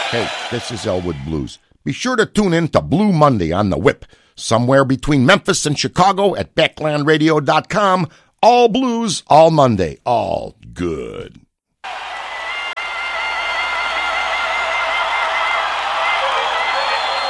Hey, this is Elwood Blues. Be sure to tune in to Blue Monday on the Whip, somewhere between Memphis and Chicago at BacklandRadio.com. All blues, all Monday, all good.